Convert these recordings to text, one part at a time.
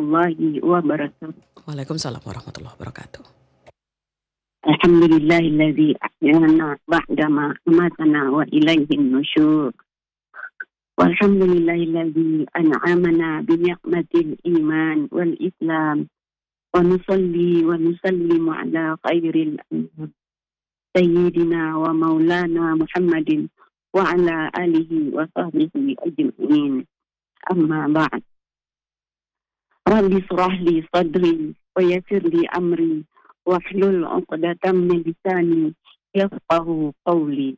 warahmatullahi wabarakatuh. Waalaikumsalam warahmatullahi wabarakatuh. Alhamdulillahilladzi ahyana ba'dama amatana wa ilaihin nusyur. Walhamdulillahilladzi an'amana bi ni'matil iman wal islam. Wa nusalli wa nusallimu ala khairil anam. Sayyidina wa maulana Muhammadin wa ala alihi wa sahbihi ajma'in. Amma ba'd. Rabbi surah li sadri wa yassir li amri wahlul 'uqdatam min lisani yafqahu qawli.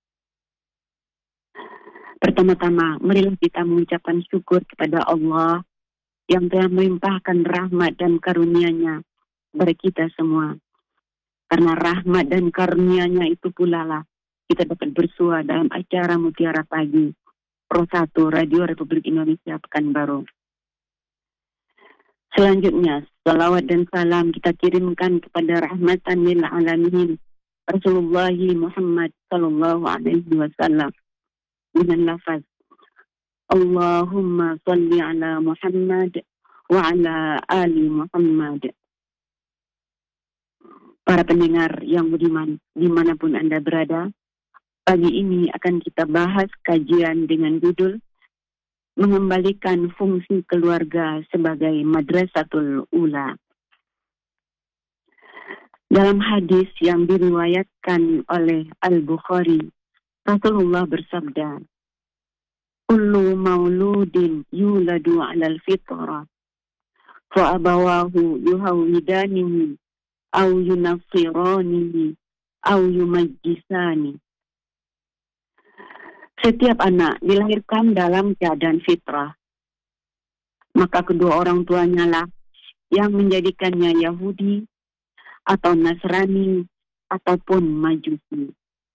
Pertama-tama, marilah kita mengucapkan syukur kepada Allah yang telah melimpahkan rahmat dan karunia-Nya kepada kita semua. Karena rahmat dan karunia-Nya itu pula lah kita dapat bersua dalam acara Mutiara Pagi Pro 1 Radio Republik Indonesia Pekanbaru. Selanjutnya, salawat dan salam kita kirimkan kepada rahmatan lil alamin Rasulullah Muhammad sallallahu alaihi wasallam dengan lafaz Allahumma salli ala Muhammad wa ala ali Muhammad. Para pendengar yang budiman, dimanapun Anda berada, pagi ini akan kita bahas kajian dengan judul mengembalikan fungsi keluarga sebagai madrasatul ula. Dalam hadis yang diriwayatkan oleh Al-Bukhari, Rasulullah bersabda, "Kullu mauludin yuladu 'alal fitrah, fa abawahu yuhawidanihi aw yunassiranihi aw yumajjisani." Setiap anak dilahirkan dalam keadaan fitrah, maka kedua orang tuanya lah yang menjadikannya Yahudi atau Nasrani ataupun Majusi.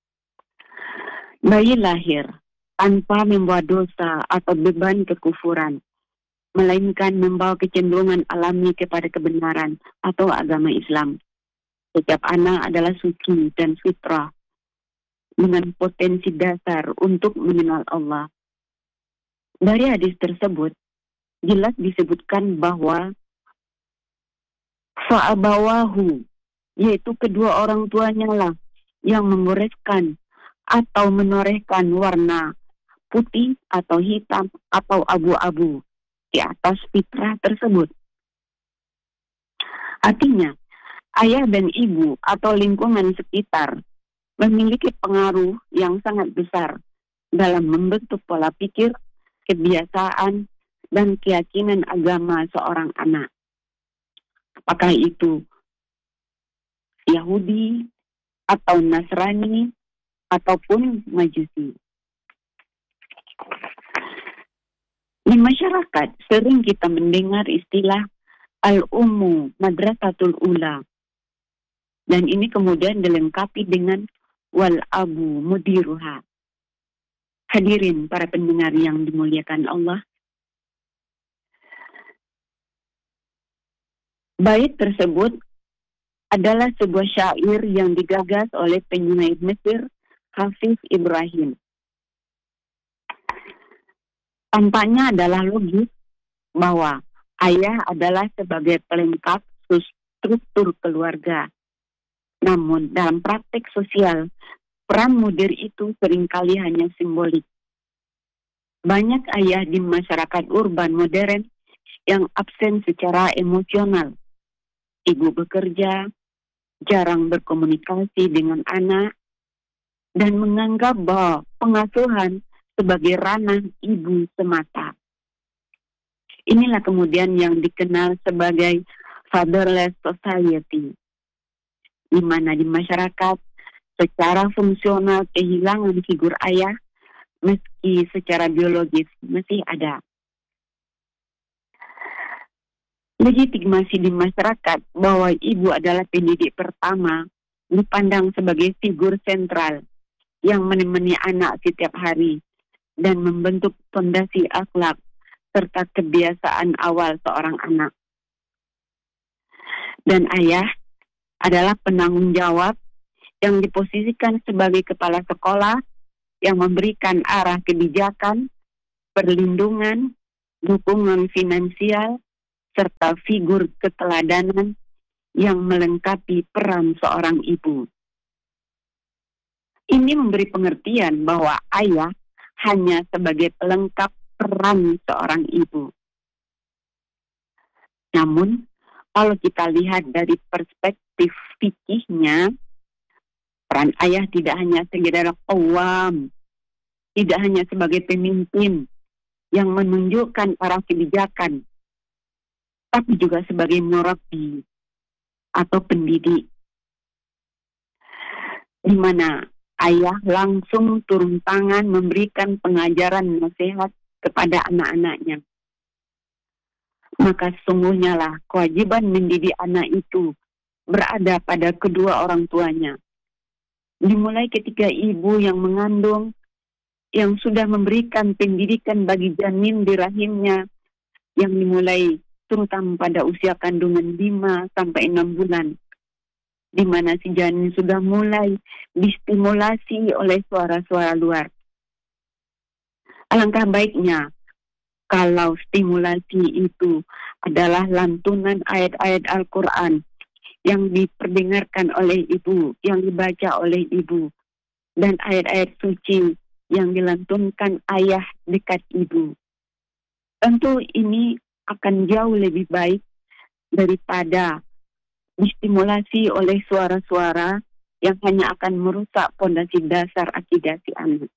Bayi lahir tanpa membawa dosa atau beban kekufuran, melainkan membawa kecenderungan alami kepada kebenaran atau agama Islam. Setiap anak adalah suci dan fitrah dengan potensi dasar untuk mengenal Allah. Dari hadis tersebut, jelas disebutkan bahwa fa'abawahu, yaitu kedua orang tuanya lah yang menggoreskan atau menorehkan warna putih atau hitam atau abu-abu di atas fitrah tersebut. Artinya, ayah dan ibu atau lingkungan sekitar memiliki pengaruh yang sangat besar dalam membentuk pola pikir, kebiasaan, dan keyakinan agama seorang anak. Apakah itu Yahudi, atau Nasrani, ataupun Majusi. Di masyarakat sering kita mendengar istilah al-ummu madrasatul ula. Dan ini kemudian dilengkapi dengan wal abu mudiruha. Hadirin para pendengar yang dimuliakan Allah, bait tersebut adalah sebuah syair yang digagas oleh penyair Mesir Hafiz Ibrahim. Tampaknya adalah logis bahwa ayah adalah sebagai pelengkap struktur keluarga. Namun dalam praktek sosial, peran mudir itu seringkali hanya simbolik. Banyak ayah di masyarakat urban modern yang absen secara emosional. Ibu bekerja, jarang berkomunikasi dengan anak, dan menganggap bahwa pengasuhan sebagai ranah ibu semata. Inilah kemudian yang dikenal sebagai fatherless society, di mana di masyarakat secara fungsional kehilangan figur ayah meski secara biologis masih ada. Legitimasi di masyarakat bahwa ibu adalah pendidik pertama dipandang sebagai figur sentral yang menemani anak setiap hari dan membentuk fondasi akhlak serta kebiasaan awal seorang anak. Dan ayah adalah penanggung jawab yang diposisikan sebagai kepala sekolah yang memberikan arah kebijakan, perlindungan, dukungan finansial, serta figur keteladanan yang melengkapi peran seorang ibu. Ini memberi pengertian bahwa ayah hanya sebagai pelengkap peran seorang ibu. Namun, kalau kita lihat dari perspektif fikihnya, peran ayah tidak hanya sekedar qawwam, tidak hanya sebagai pemimpin yang menunjukkan arah kebijakan, tapi juga sebagai murabbi atau pendidik, di mana ayah langsung turun tangan memberikan pengajaran nasihat kepada anak-anaknya. Maka sesungguhnya lah kewajiban mendidik anak itu berada pada kedua orang tuanya. Dimulai ketika ibu yang mengandung, yang sudah memberikan pendidikan bagi janin di rahimnya, yang dimulai terutama pada usia kandungan 5 sampai 6 bulan, di mana si janin sudah mulai distimulasi oleh suara-suara luar. Alangkah baiknya kalau stimulasi itu adalah lantunan ayat-ayat Al-Quran yang diperdengarkan oleh ibu, yang dibaca oleh ibu, dan ayat-ayat suci yang dilantunkan ayah dekat ibu. Tentu ini akan jauh lebih baik daripada distimulasi oleh suara-suara yang hanya akan merusak fondasi dasar akidah si anak.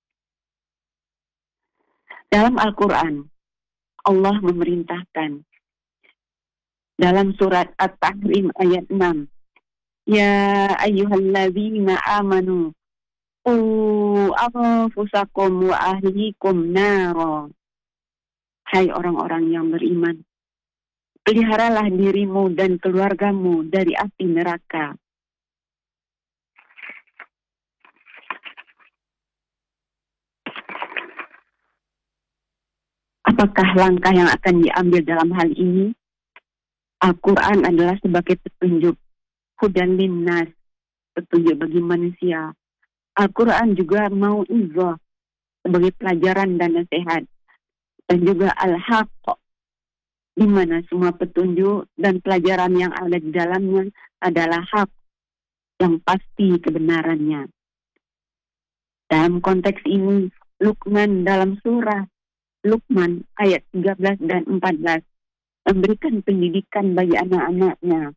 Dalam Al-Quran, Allah memerintahkan dalam surat At-Tahrim ayat 6, Ya ayyuhalladzina amanu qu anfusakum wa ahlikum nara. Hai orang-orang yang beriman, peliharalah dirimu dan keluargamu dari api neraka. Apakah langkah yang akan diambil dalam hal ini? Al-Quran adalah sebagai petunjuk, hudan linnas, petunjuk bagi manusia. Al-Quran juga mau'izah, sebagai pelajaran dan nasihat. Dan juga al-haq, di mana semua petunjuk dan pelajaran yang ada di dalamnya adalah hak, yang pasti kebenarannya. Dalam konteks ini, Luqman dalam surah Luqman ayat 13 dan 14 memberikan pendidikan bagi anak-anaknya.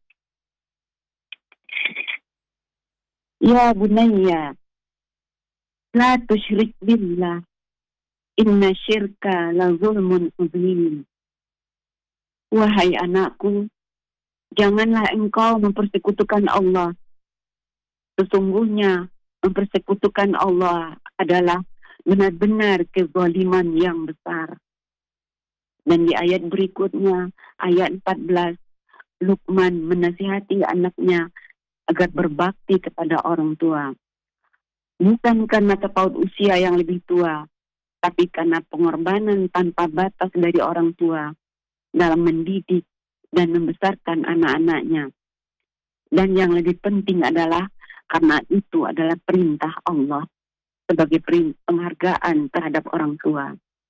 Ya bunayya, la tusyrik billah, inna syirka la zulmun azim. Wahai anakku, janganlah engkau mempersekutukan Allah. Sesungguhnya mempersekutukan Allah adalah benar-benar kezaliman yang besar. Dan di ayat berikutnya, ayat 14, Luqman menasihati anaknya agar berbakti kepada orang tua. Bukan karena terpaut usia yang lebih tua, tapi karena pengorbanan tanpa batas dari orang tua dalam mendidik dan membesarkan anak-anaknya. Dan yang lebih penting adalah karena itu adalah perintah Allah sebagai penghargaan terhadap orang tua.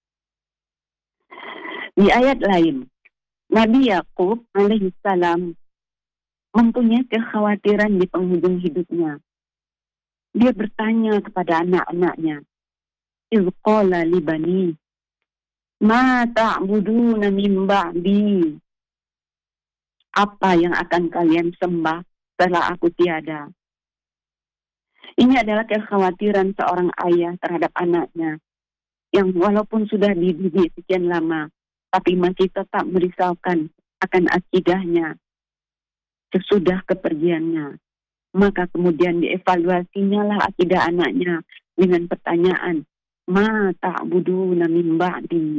Di ayat lain, Nabi Yakub alaihissalam mempunyai kekhawatiran di penghujung hidupnya. Dia bertanya kepada anak-anaknya, "Idh qala li bani, ma ta'buduna min ba'di?" Apa yang akan kalian sembah setelah aku tiada? Ini adalah kekhawatiran seorang ayah terhadap anaknya, yang walaupun sudah dididik sekian lama, tapi masih tetap merisaukan akan akidahnya sesudah kepergiannya. Maka kemudian dievaluasinya lah akidah anaknya dengan pertanyaan, ma ta'buduna min ba'di.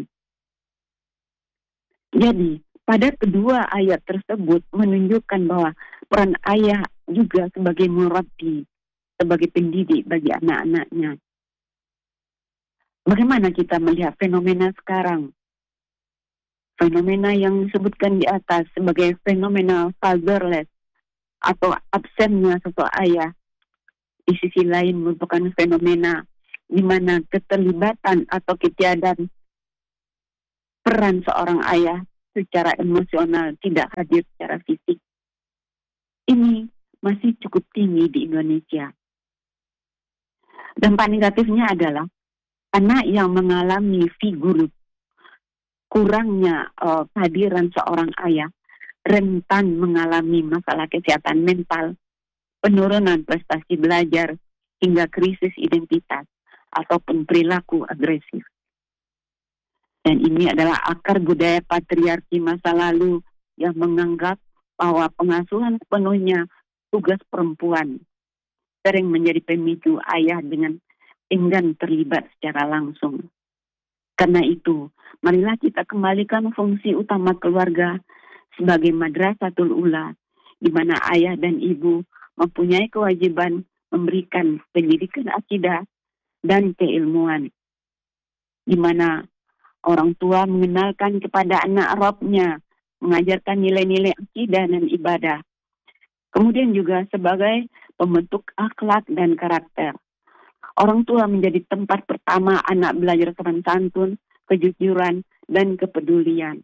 Jadi, pada kedua ayat tersebut menunjukkan bahwa peran ayah juga sebagai murabbi, sebagai pendidik bagi anak-anaknya. Bagaimana kita melihat fenomena sekarang? Fenomena yang disebutkan di atas sebagai fenomena fatherless atau absennya sosok ayah, di sisi lain merupakan fenomena di mana keterlibatan atau ketiadaan peran seorang ayah secara emosional, tidak hadir secara fisik. Ini masih cukup tinggi di Indonesia. Dampak negatifnya adalah anak yang mengalami figur kurangnya kehadiran seorang ayah rentan mengalami masalah kesehatan mental, penurunan prestasi belajar, hingga krisis identitas ataupun perilaku agresif. Dan ini adalah akar budaya patriarki masa lalu yang menganggap bahwa pengasuhan sepenuhnya tugas perempuan, sering menjadi pemicu ayah dengan enggan terlibat secara langsung. Karena itu, marilah kita kembalikan fungsi utama keluarga sebagai madrasatul ula, di mana ayah dan ibu mempunyai kewajiban memberikan pendidikan akidah dan keilmuan, di mana orang tua mengenalkan kepada anak Rabbnya, mengajarkan nilai-nilai akidah dan ibadah. Kemudian juga sebagai pembentuk akhlak dan karakter. Orang tua menjadi tempat pertama anak belajar sopan santun, kejujuran, dan kepedulian.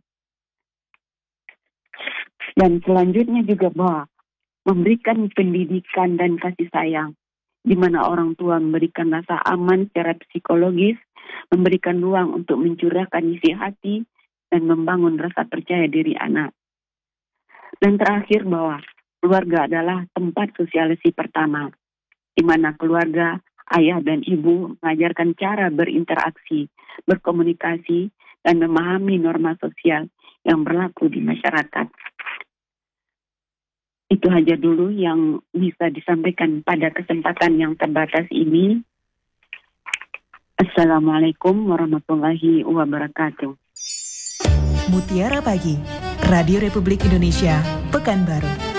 Dan selanjutnya juga bahwa memberikan pendidikan dan kasih sayang, di mana orang tua memberikan rasa aman secara psikologis, memberikan ruang untuk mencurahkan isi hati, dan membangun rasa percaya diri anak. Dan terakhir bahwa keluarga adalah tempat sosialisasi pertama, di mana keluarga, ayah dan ibu mengajarkan cara berinteraksi, berkomunikasi, dan memahami norma sosial yang berlaku di masyarakat. Itu aja dulu yang bisa disampaikan pada kesempatan yang terbatas ini. Assalamualaikum warahmatullahi wabarakatuh. Mutiara Pagi, Radio Republik Indonesia, Pekanbaru.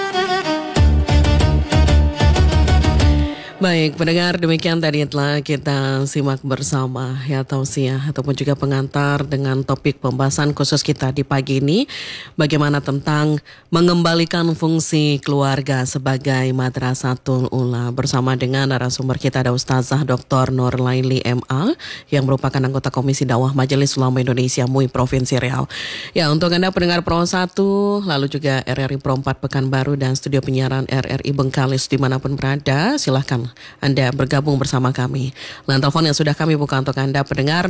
Baik, pendengar, demikian tadi telah kita simak bersama ya tausiah ataupun juga pengantar dengan topik pembahasan khusus kita di pagi ini. Bagaimana tentang mengembalikan fungsi keluarga sebagai madrasatul ula. Bersama dengan narasumber kita ada Ustazah Dr. Nurlaili MA yang merupakan anggota Komisi Dakwah Majelis Ulama Indonesia MUI Provinsi Riau. Ya, untuk Anda pendengar Pro 1, lalu juga RRI Pro 4 Pekanbaru dan studio penyiaran RRI Bengkalis dimanapun berada, silahkan Anda bergabung bersama kami. Line telepon yang sudah kami buka untuk Anda pendengar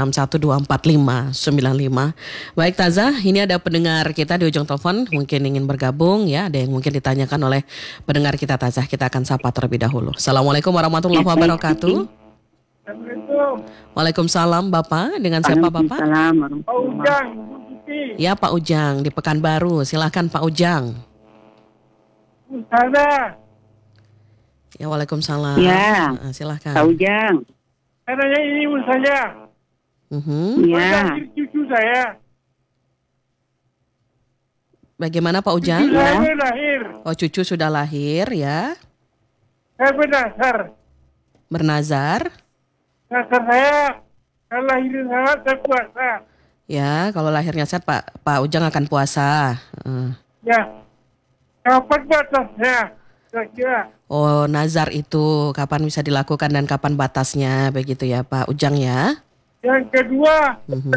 076124595. Baik Tazah, ini ada pendengar kita di ujung telepon mungkin ingin bergabung ya, ada yang mungkin ditanyakan oleh pendengar kita Tazah. Kita akan sapa terlebih dahulu. Assalamualaikum warahmatullahi wabarakatuh. Assalamualaikum. Waalaikumsalam Bapak, dengan siapa Bapak? Waalaikumsalam. Pak Ujang, Ya Pak Ujang di Pekanbaru, silakan Pak Ujang. Sana. Ya Waalaikumsalam. Ya, Silakan. Pak Ujang. Saya ini ibu saya. Ya. Cucu saya. Bagaimana Pak Ujang? Cucu saya lahir. Oh, cucu sudah lahir ya. Saya bernasar. Bernazar. Nasar saya. Kalau lahir saya puasa. Ya, kalau lahirnya sehat Pak Ujang akan puasa. Ya. Kapan batasnya? Kira-kira. Oh, nazar itu kapan bisa dilakukan dan kapan batasnya, begitu ya Pak Ujang ya? Yang kedua,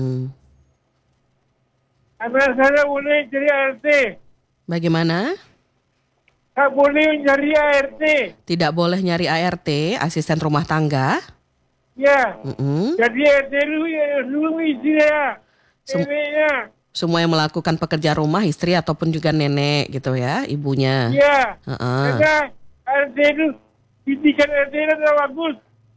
anak saya boleh jadi ART. Bagaimana? Tak boleh mencari ART. Tidak boleh nyari ART, asisten rumah tangga. Ya. Jadi ART dulu istri saya. Neneknya. Semua yang melakukan pekerjaan rumah, istri ataupun juga nenek gitu ya, ibunya. Iya. Karena RT itu pendidikan RT itu adalah bagus.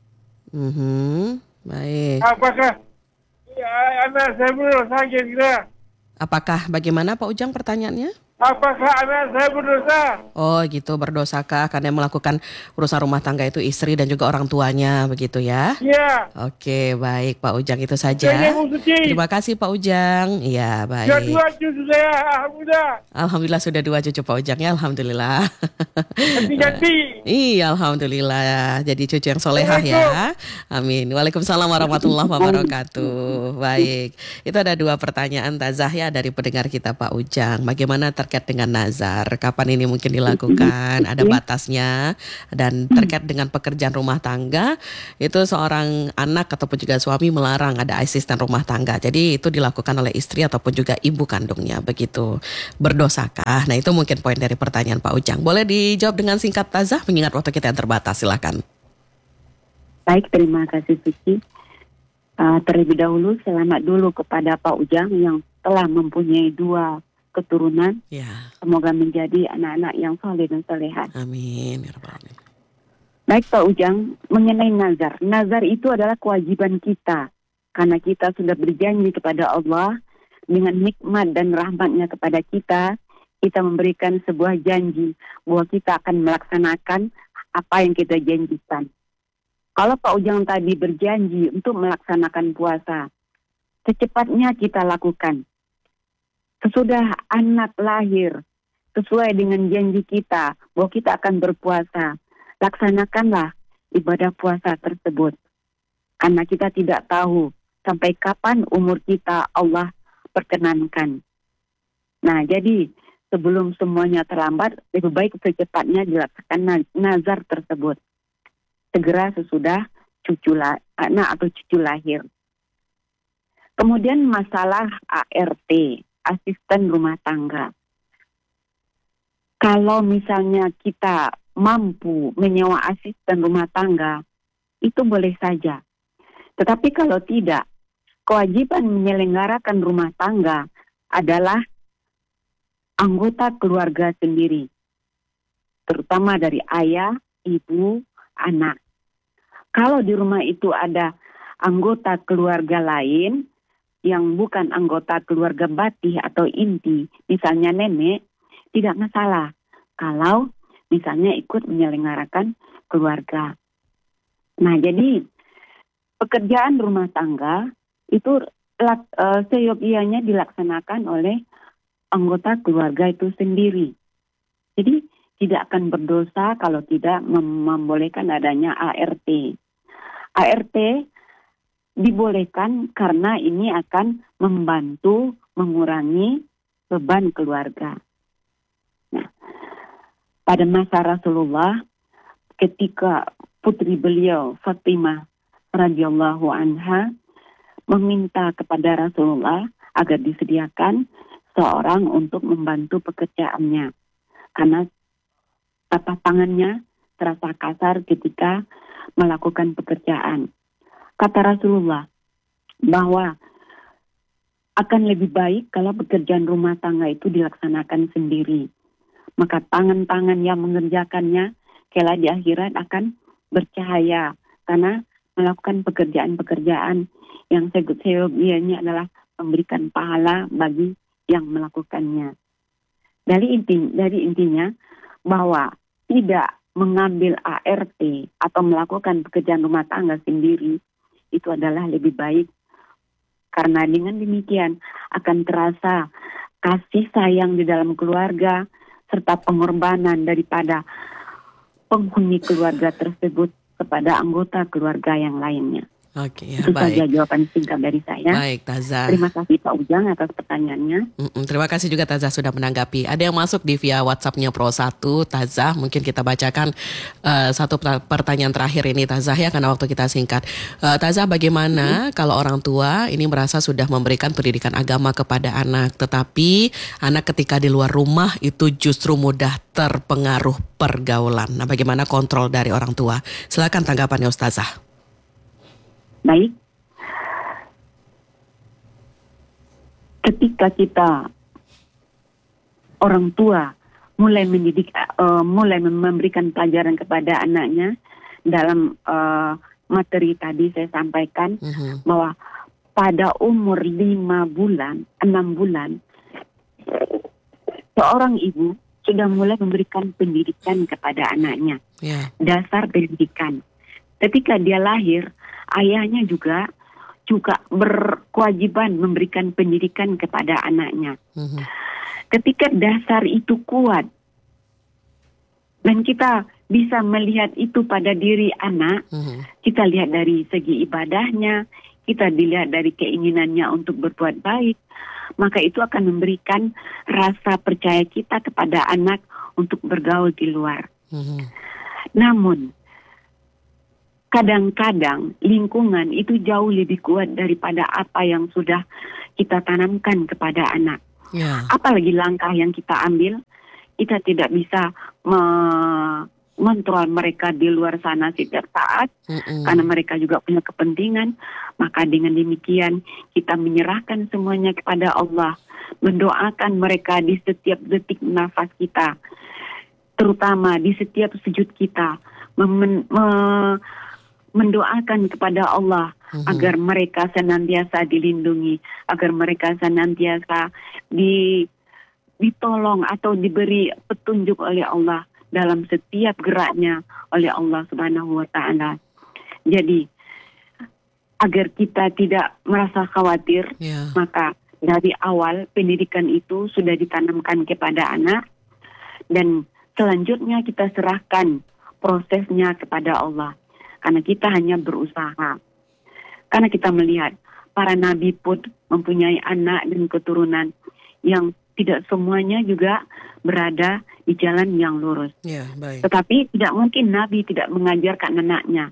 Baik. Apakah anak saya berdosa kira-kira? Apakah bagaimana Pak Ujang pertanyaannya? Apakah anak saya berdosa? Oh gitu, berdosakah karena melakukan urusan rumah tangga itu istri dan juga orang tuanya begitu ya? Iya. Oke, baik Pak Ujang, itu saja. Terima kasih Pak Ujang. Iya, baik. Sudah 2 cucu saya, alhamdulillah. Alhamdulillah sudah 2 cucu Pak Ujang ya, alhamdulillah. Ganti-ganti. Iya, alhamdulillah. Jadi cucu yang solehah ya. Amin. Waalaikumsalam warahmatullahi wabarakatuh. Baik. Itu ada 2 pertanyaan Tazah ya dari pendengar kita Pak Ujang. Bagaimana terkait dengan nazar? Kapan ini mungkin dilakukan? Ada batasnya. Dan terkait dengan pekerjaan rumah tangga, itu seorang anak ataupun juga suami melarang ada asisten rumah tangga. Jadi itu dilakukan oleh istri ataupun juga ibu kandungnya. Begitu. Berdosakah? Nah, itu mungkin poin dari pertanyaan Pak Ujang. Boleh dijawab dengan singkat Tazah, mengingat waktu kita yang terbatas, silakan. Baik, terima kasih Vicky. Terlebih dahulu selamat dulu kepada Pak Ujang yang telah mempunyai 2 keturunan. Ya. Semoga menjadi anak-anak yang saleh dan salehah. Amin. Ya Rabbal Alamin. Baik Pak Ujang, mengenai nazar. Nazar itu adalah kewajiban kita. Karena kita sudah berjanji kepada Allah dengan nikmat dan rahmatnya kepada kita memberikan sebuah janji bahwa kita akan melaksanakan apa yang kita janjikan. Kalau Pak Ujang tadi berjanji untuk melaksanakan puasa, secepatnya kita lakukan. Sesudah anak lahir, sesuai dengan janji kita bahwa kita akan berpuasa, laksanakanlah ibadah puasa tersebut. Karena kita tidak tahu sampai kapan umur kita Allah perkenankan. Nah, jadi sebelum semuanya terlambat, lebih baik secepatnya dilaksanakan nazar tersebut. Segera sesudah anak atau cucu lahir. Kemudian masalah ART, asisten rumah tangga. Kalau misalnya kita mampu menyewa asisten rumah tangga, itu boleh saja. Tetapi kalau tidak, kewajiban menyelenggarakan rumah tangga adalah anggota keluarga sendiri, terutama dari ayah, ibu, anak. Kalau di rumah itu ada anggota keluarga lain yang bukan anggota keluarga batih atau inti, misalnya nenek, tidak masalah kalau misalnya ikut menyelenggarakan keluarga. Nah, jadi pekerjaan rumah tangga itu seyogianya dilaksanakan oleh anggota keluarga itu sendiri. Jadi tidak akan berdosa kalau tidak membolehkan adanya ART. ART dibolehkan karena ini akan membantu mengurangi beban keluarga. Nah, pada masa Rasulullah, ketika putri beliau Fatimah radhiyallahu anha meminta kepada Rasulullah agar disediakan seorang untuk membantu pekerjaannya, karena tata tangannya terasa kasar ketika melakukan pekerjaan. Kata Rasulullah bahwa akan lebih baik kalau pekerjaan rumah tangga itu dilaksanakan sendiri. Maka tangan-tangan yang mengerjakannya kelak di akhirat akan bercahaya karena melakukan pekerjaan-pekerjaan yang seyogianya adalah memberikan pahala bagi yang melakukannya. Dari intinya bahwa tidak mengambil ART atau melakukan pekerjaan rumah tangga sendiri itu adalah lebih baik, karena dengan demikian akan terasa kasih sayang di dalam keluarga serta pengorbanan daripada penghuni keluarga tersebut kepada anggota keluarga yang lainnya. Oke, ya, itu baik. saja jawaban singkat dari saya. Baik, Tazah. Terima kasih Pak Ujang atas pertanyaannya. Terima kasih juga Tazah sudah menanggapi. Ada yang masuk di via WhatsApp-nya Pro 1, Tazah. Mungkin kita bacakan satu pertanyaan terakhir ini Tazah ya, karena waktu kita singkat. Tazah, bagaimana kalau orang tua ini merasa sudah memberikan pendidikan agama kepada anak, tetapi anak ketika di luar rumah itu justru mudah terpengaruh pergaulan. Nah, bagaimana kontrol dari orang tua? Silakan tanggapannya Ustazah. Baik, ketika kita orang tua mulai memberikan pelajaran kepada anaknya dalam materi tadi saya sampaikan bahwa pada umur 6 bulan, seorang ibu sudah mulai memberikan pendidikan kepada anaknya, dasar pendidikan. Ketika dia lahir, ayahnya juga berkewajiban memberikan pendidikan kepada anaknya. Ketika dasar itu kuat, Dan kita bisa melihat itu pada diri anak. Kita lihat dari segi ibadahnya, kita dilihat dari keinginannya untuk berbuat baik. Maka itu akan memberikan rasa percaya kita kepada anak untuk bergaul di luar. Namun, kadang-kadang lingkungan itu jauh lebih kuat daripada apa yang sudah kita tanamkan kepada anak. Apalagi langkah yang kita ambil, kita tidak bisa mengontrol mereka di luar sana setiap saat, karena mereka juga punya kepentingan. Maka dengan demikian kita menyerahkan semuanya kepada Allah, mendoakan mereka di setiap detik nafas kita, terutama di setiap sujud kita, mendoakan kepada Allah agar mereka senantiasa dilindungi, agar mereka senantiasa ditolong atau diberi petunjuk oleh Allah dalam setiap geraknya oleh Allah Subhanahu wa Ta'ala. Jadi agar kita tidak merasa khawatir, maka dari awal pendidikan itu sudah ditanamkan kepada anak, dan selanjutnya kita serahkan prosesnya kepada Allah. Karena kita hanya berusaha. Karena kita melihat para nabi pun mempunyai anak dan keturunan yang tidak semuanya juga berada di jalan yang lurus. Tetapi tidak mungkin nabi tidak mengajarkan anaknya.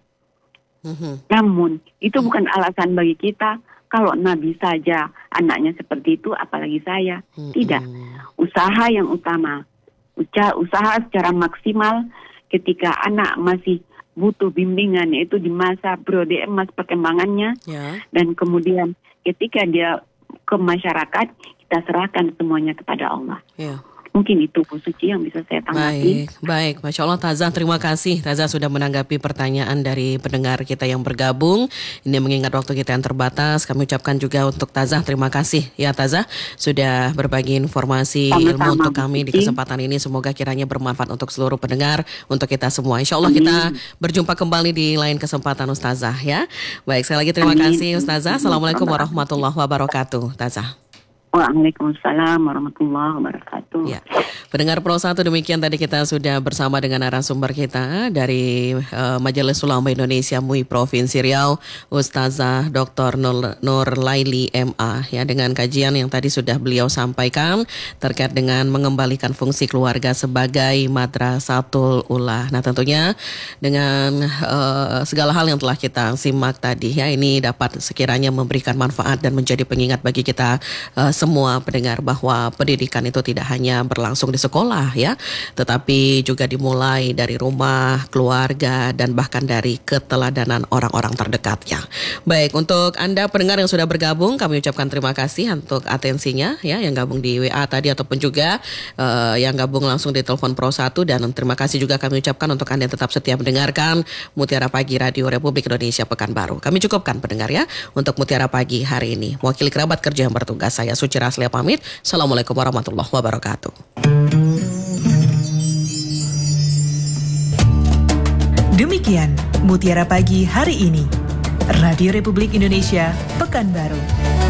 Namun itu bukan alasan bagi kita. Kalau nabi saja anaknya seperti itu, apalagi saya. Tidak. Usaha yang utama. Usaha secara maksimal ketika anak masih butuh bimbingan, yaitu di masa periode emas perkembangannya, dan kemudian ketika dia ke masyarakat, kita serahkan semuanya kepada Allah. Mungkin itu Bu Suci yang bisa saya tanggapi. Baik, Masya Allah Tazah, terima kasih. Tazah sudah menanggapi pertanyaan dari pendengar kita yang bergabung. Ini mengingat waktu kita yang terbatas, kami ucapkan juga untuk Tazah terima kasih ya Tazah sudah berbagi informasi ilmu untuk kami di kesempatan ini. Semoga kiranya bermanfaat untuk seluruh pendengar, untuk kita semua. Insya Allah kita berjumpa kembali di lain kesempatan Ustazah ya. Baik, sekali lagi terima kasih Ustazah. Assalamualaikum warahmatullahi wabarakatuh Tazah. Waalaikumsalam warahmatullahi wabarakatuh. Ya. Pendengar Pro 1, demikian tadi kita sudah bersama dengan narasumber kita dari Majelis Ulama Indonesia MUI Provinsi Riau, Ustazah Dr. Nur Laili MA, ya, dengan kajian yang tadi sudah beliau sampaikan terkait dengan mengembalikan fungsi keluarga sebagai madrasatul ula. Nah, tentunya dengan segala hal yang telah kita simak tadi ya, ini dapat sekiranya memberikan manfaat dan menjadi pengingat bagi kita semua pendengar bahwa pendidikan itu tidak hanya berlangsung di sekolah ya, tetapi juga dimulai dari rumah, keluarga, dan bahkan dari keteladanan orang-orang terdekatnya. Baik, untuk Anda pendengar yang sudah bergabung, kami ucapkan terima kasih untuk atensinya ya, yang gabung di WA tadi ataupun juga yang gabung langsung di telepon Pro 1, dan terima kasih juga kami ucapkan untuk Anda yang tetap setia mendengarkan Mutiara Pagi Radio Republik Indonesia Pekanbaru. Kami cukupkan pendengar ya untuk Mutiara Pagi hari ini. Mewakili kerabat kerja yang bertugas, saya Suci Raslia pamit. Assalamualaikum warahmatullahi wabarakatuh. Demikian Mutiara Pagi hari ini. Radio Republik Indonesia Pekanbaru.